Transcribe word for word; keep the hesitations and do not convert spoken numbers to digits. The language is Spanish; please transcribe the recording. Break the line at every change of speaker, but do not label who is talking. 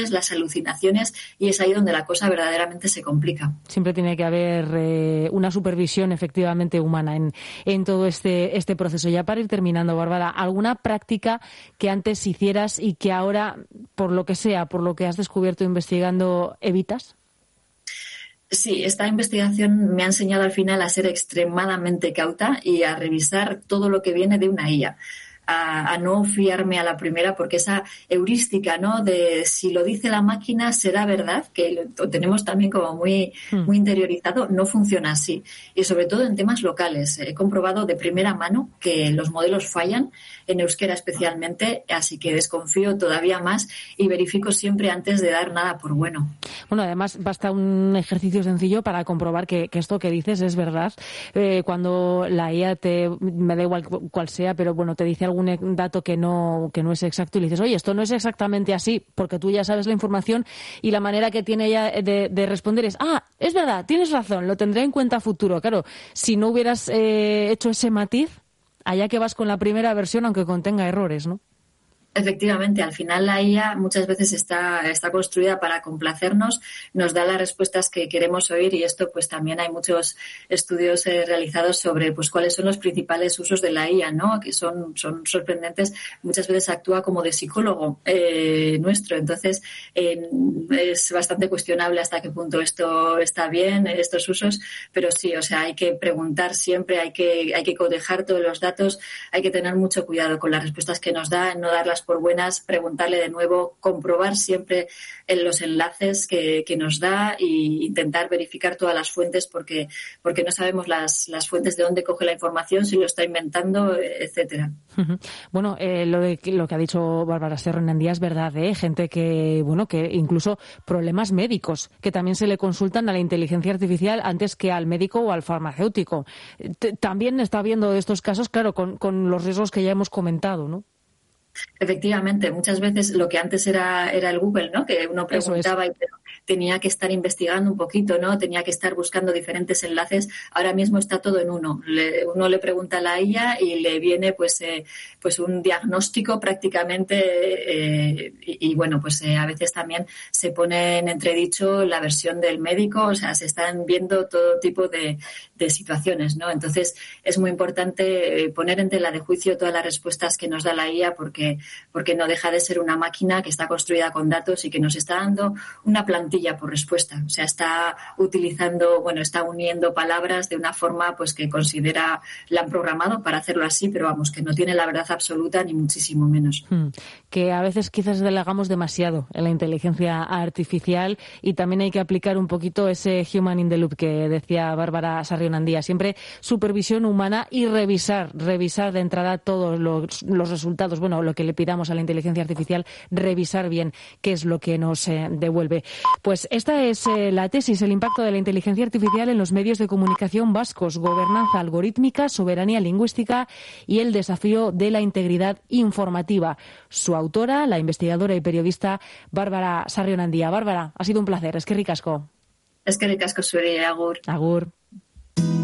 las alucinaciones, y es ahí donde la cosa verdaderamente se complica.
Siempre tiene que haber eh, una supervisión efectivamente humana en, en todo este, este proceso. Ya para ir terminando, Bárbara, ¿alguna práctica que antes hicieras y que ahora, por lo que sea, por lo que has descubierto investigando, evitas?
Sí, esta investigación me ha enseñado al final a ser extremadamente cauta y a revisar todo lo que viene de una I A. A, a no fiarme a la primera, porque esa heurística, ¿no?, de si lo dice la máquina será verdad, que lo tenemos también como muy, muy interiorizado, no funciona así. Y sobre todo en temas locales. He comprobado de primera mano que los modelos fallan, en euskera especialmente, así que desconfío todavía más y verifico siempre antes de dar nada por bueno.
Bueno, además basta un ejercicio sencillo para comprobar que, que esto que dices es verdad. Eh, cuando la I A te, me da igual cuál sea, pero bueno, te dice algún dato que no que no es exacto y le dices, oye, esto no es exactamente así, porque tú ya sabes la información y la manera que tiene ella de, de responder es, ah, es verdad, tienes razón, lo tendré en cuenta a futuro. Claro, si no hubieras eh, hecho ese matiz, allá que vas con la primera versión, aunque contenga errores, ¿no?
Efectivamente, al final la I A muchas veces está, está construida para complacernos, nos da las respuestas que queremos oír, y esto pues también hay muchos estudios eh, realizados sobre pues cuáles son los principales usos de la I A, ¿no?, que son, son sorprendentes. Muchas veces actúa como de psicólogo eh, nuestro, entonces eh, es bastante cuestionable hasta qué punto esto está bien, estos usos, pero sí, o sea, hay que preguntar siempre, hay que, hay que cotejar todos los datos, hay que tener mucho cuidado con las respuestas que nos da, no darlas por buenas, preguntarle de nuevo, comprobar siempre en los enlaces que, que nos da e intentar verificar todas las fuentes, porque porque no sabemos las, las fuentes de dónde coge la información, si lo está inventando, etcétera.
Bueno, eh, lo de lo que ha dicho Bárbara Serronandía es verdad, ¿eh? Gente que, bueno, que incluso problemas médicos, que también se le consultan a la inteligencia artificial antes que al médico o al farmacéutico. T- también está habiendo estos casos, claro, con, con los riesgos que ya hemos comentado, ¿no?
Efectivamente, muchas veces lo que antes era era el Google, ¿no?, que uno preguntaba y tenía que estar investigando un poquito, ¿no?, tenía que estar buscando diferentes enlaces. Ahora mismo está todo en uno. Le, uno le pregunta a la I A y le viene pues eh, pues un diagnóstico prácticamente eh, y, y bueno, pues eh, a veces también se pone en entredicho la versión del médico, o sea, se están viendo todo tipo de, de situaciones, ¿no? Entonces es muy importante poner en tela de juicio todas las respuestas que nos da la I A, porque porque no deja de ser una máquina que está construida con datos y que nos está dando una plantilla por respuesta. O sea, está utilizando, bueno, está uniendo palabras de una forma pues que considera, la han programado para hacerlo así, pero vamos, que no tiene la verdad absoluta ni muchísimo menos.
Hmm. Que a veces quizás delegamos demasiado en la inteligencia artificial y también hay que aplicar un poquito ese human in the loop que decía Bárbara Sarrión-Andía. Siempre supervisión humana y revisar, revisar de entrada todos los, los resultados. Bueno, lo que le pidamos a la inteligencia artificial, revisar bien qué es lo que nos eh, devuelve. Pues esta es eh, la tesis, el impacto de la inteligencia artificial en los medios de comunicación vascos, gobernanza algorítmica, soberanía lingüística y el desafío de la integridad informativa. Su autora, la investigadora y periodista Bárbara Sarrión-Andía. Bárbara, ha sido un placer. Eskerrik asko.
Eskerrik asko zuri, agur.
Agur.